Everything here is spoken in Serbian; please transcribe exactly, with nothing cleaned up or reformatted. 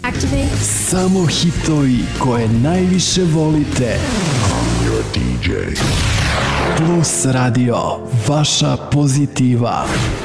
Activate. Samo hitovi koje najviše volite. I'm your D J. Plus Radio, vaša pozitiva.